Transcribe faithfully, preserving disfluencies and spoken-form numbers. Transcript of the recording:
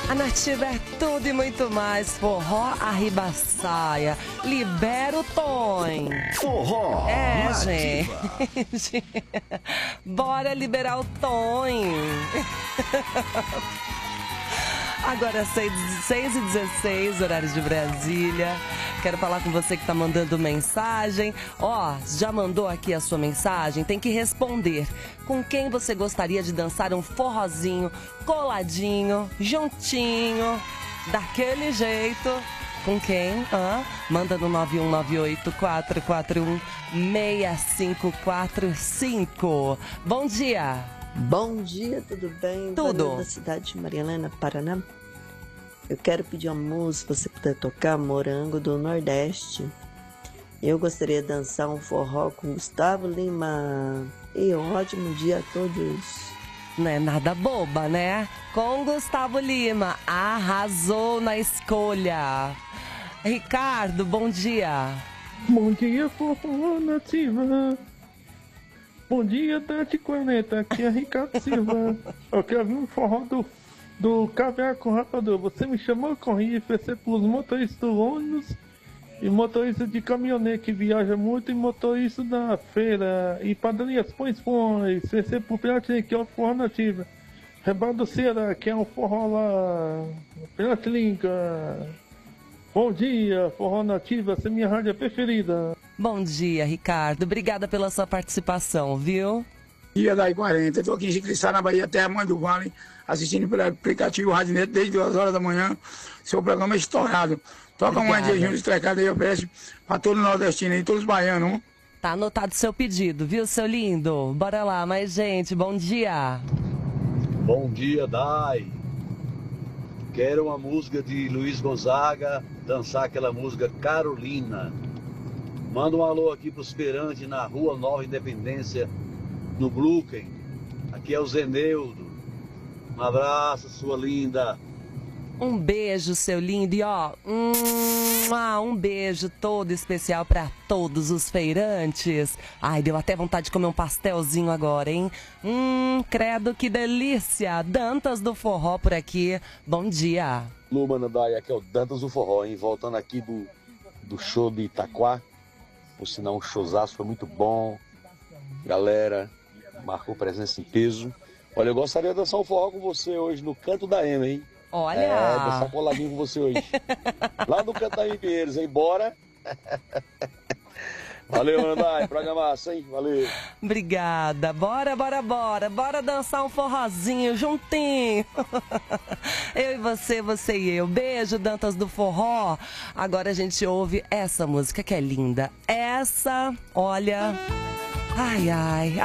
A Nativa é tudo e muito mais. Forró Arribaçaia. Libera o Tom. Forró É, Nativa. gente. Bora liberar o Tom. Agora seis e dezesseis, horário de Brasília. Quero falar com você que está mandando mensagem. Ó, já mandou aqui a sua mensagem? Tem que responder. Com quem você gostaria de dançar um forrozinho, coladinho, juntinho, daquele jeito? Com quem? Hã? Manda no nove um nove oito, quatro quatro um, seis cinco quatro cinco. Bom dia! Bom dia, tudo bem? Tudo. Valeu, da cidade de Maria Helena, Paraná. Eu quero pedir uma música, se você puder tocar, Morango do Nordeste. Eu gostaria de dançar um forró com Gustavo Lima. E um ótimo dia a todos. Não é nada boba, né? Com Gustavo Lima, arrasou na escolha. Ricardo, bom dia. Bom dia, Forró Nativa. Bom dia, Tati Corneta. Aqui é Ricardo Silva. Eu quero ver um forró do, do Caviar com Rapador. Você me chamou, corri, oferecer pelos motoristas do ônibus e motorista de caminhonete que viaja muito e motorista da feira e padarias pões pões. Oferecer por Piratininga, que é o Forró Nativa. Rebal do Ceará, que é o forró lá. Piratininga. Bom dia, Forró Nativa, essa é minha rádio preferida. Bom dia, Ricardo. Obrigada pela sua participação, viu? Dia da I quarenta, estou aqui em Jiquiriçá, na Bahia, Terra Mãe do Vale, assistindo pelo aplicativo Rádio Neto desde duas horas da manhã. Seu programa é estourado. Toca um anjinho estrecado aí, eu peço para todo nordestino e todos os baianos. Tá anotado seu pedido, viu, seu lindo? Bora lá, mais gente, bom dia. Bom dia, Dai. Quero uma música de Luiz Gonzaga, dançar aquela música Carolina. Manda um alô aqui para os feirantes na Rua Nova Independência, no Brooklyn. Aqui é o Zeneudo. Um abraço, sua linda. Um beijo, seu lindo. E ó, um, um beijo todo especial para todos os feirantes. Ai, deu até vontade de comer um pastelzinho agora, hein? Hum, credo, que delícia. Dantas do Forró por aqui. Bom dia. Lu, mano, Dai, aqui é o Dantas do Forró, hein? Voltando aqui do, do show de Itaquá. Por sinal, um showzaço, foi muito bom. Galera, marcou presença em peso. Olha, eu gostaria de dançar um forró com você hoje no Canto da Ema, hein? Olha! É, dançar coladinho com você hoje. Lá no Canto da Ema Pinheiros, hein? Bora! Valeu, Andai, programaço, hein? Valeu! Obrigada. Bora, bora, bora. Bora dançar um forrozinho juntinho. Eu e você, você e eu. Beijo, Dantas do Forró. Agora a gente ouve essa música que é linda. Essa, olha... Ai, ai...